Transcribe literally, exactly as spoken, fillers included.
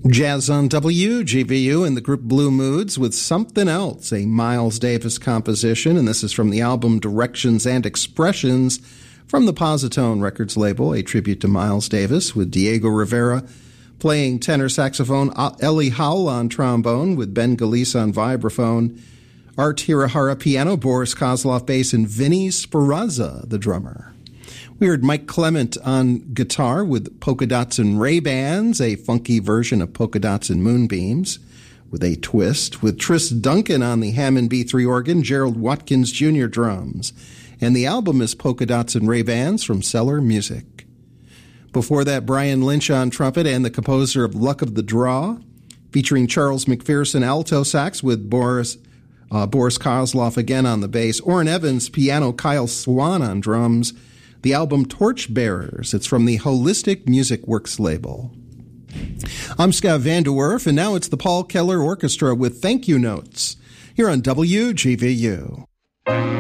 Jazz on W G V U and the group Blue Moods with Something Else, a Miles Davis composition, and this is from the album Directions and Expressions from the Positone Records label, a tribute to Miles Davis, with Diego Rivera playing tenor saxophone, Ellie Howell on trombone, with Ben Galise on vibraphone, Art Hirahara piano, Boris Kozlov bass, and Vinny Speranza, the drummer. We heard Mike Clement on guitar with Polka Dots and Ray-Bans, a funky version of Polka Dots and Moonbeams, with a twist, with Tris Duncan on the Hammond B three organ, Gerald Watkins Junior drums. And the album is Polka Dots and Ray-Bans from Cellar Music. Before that, Brian Lynch on trumpet and the composer of Luck of the Draw, featuring Charles McPherson alto sax with Boris uh, Boris Kozlov again on the bass, Orrin Evans piano, Kyle Swan on drums. The album Torchbearers. It's from the Holistic Music Works label. I'm Scott Van Der Werf, and now it's the Paul Keller Orchestra with Thank You Notes here on W G V U.